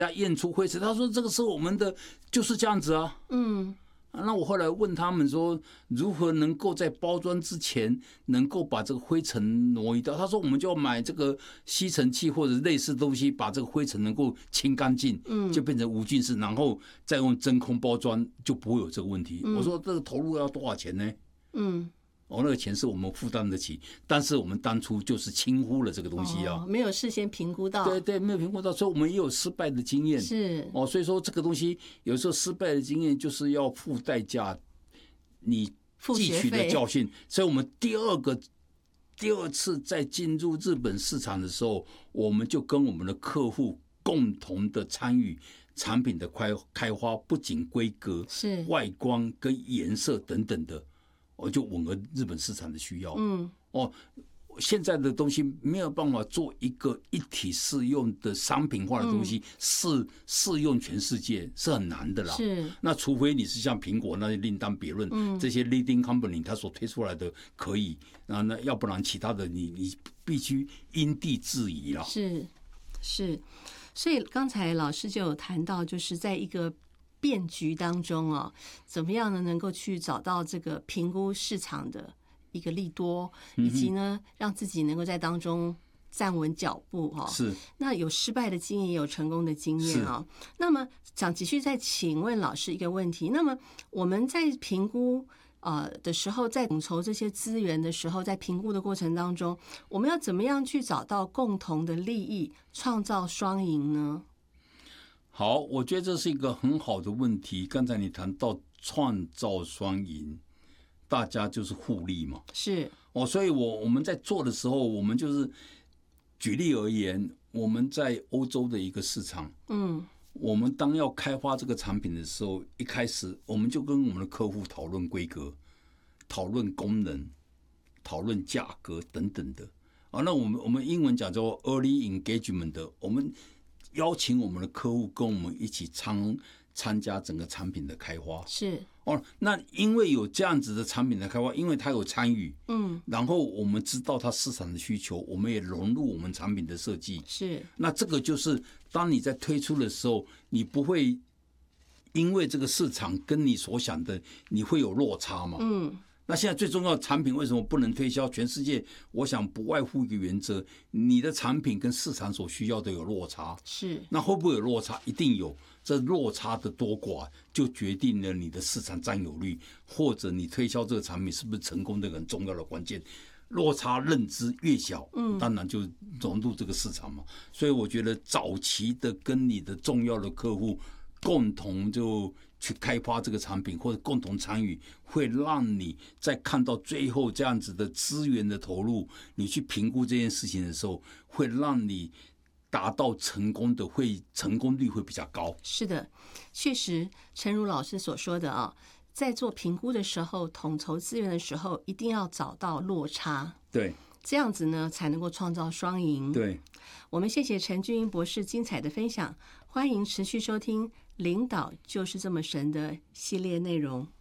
他验出灰尘，他说这个是我们的，就是这样子啊。那我后来问他们说，如何能够在包装之前能够把这个灰尘挪移掉？他说我们就要买这个吸尘器或者类似东西，把这个灰尘能够清干净，就变成无菌室，然后再用真空包装，就不会有这个问题。我说这个投入要多少钱呢？那个钱是我们负担得起，但是我们当初就是轻忽了这个东西啊， 没有事先评估到。 对，没有评估到，所以我们也有失败的经验。 是所以说这个东西有时候失败的经验就是要付代价，你汲取的教训。所以我们第二次在进入日本市场的时候，我们就跟我们的客户共同的参与产品的开发，不仅规格、 是外观跟颜色等等的。就吻合日本市场的需要。现在的东西没有办法做一个一体适用的商品化的东西，适用全世界是很难的啦。 是， 那除非你是像苹果，那就另当别论。这些 leading company 它所推出来的可以，那要不然其他的你必须因地制宜啦。 是，所以刚才老师就有谈到，就是在一个变局当中怎么样呢？能够去找到这个评估市场的一个利多，以及呢，让自己能够在当中站稳脚步是。 那有失败的经验，也有成功的经验那么想继续再请问老师一个问题：那么我们在评估的时候，在统筹这些资源的时候，在评估的过程当中，我们要怎么样去找到共同的利益，创造双赢呢？ 好，我觉得这是一个很好的问题。刚才你谈到创造双赢，大家就是互利嘛。 是所以我们在做的时候，我们就是举例而言，我们在欧洲的一个市场，我们当要开发这个产品的时候，一开始我们就跟我们的客户讨论规格、讨论功能、讨论价格等等的。那我们英文讲叫 early engagement 的，我们邀请我们的客户跟我们一起参加整个产品的开发。 是那因为有这样子的产品的开发，因为他有参与，然后我们知道他市场的需求，我们也融入我们产品的设计。 是， 那这个就是当你在推出的时候，你不会因为这个市场跟你所想的你会有落差嘛？那现在最重要的产品为什么不能推销？全世界我想不外乎一个原则，你的产品跟市场所需要的有落差。 是， 那会不会有落差？一定有。这落差的多寡就决定了你的市场占有率，或者你推销这个产品是不是成功的很重要的关键。落差认知越小，当然就融入这个市场嘛。所以我觉得早期的跟你的重要的客户共同就去开发这个产品，或者共同参与，会让你在看到最后这样子的资源的投入，你去评估这件事情的时候，会让你达到成功率会比较高。 是的，确实诚如老师所说的在做评估的时候，统筹资源的时候，一定要找到落差。 对， 这样子呢才能够创造双赢。 对， 我们谢谢陈俊英博士精彩的分享，欢迎持续收听《领导就是这么神》的系列内容。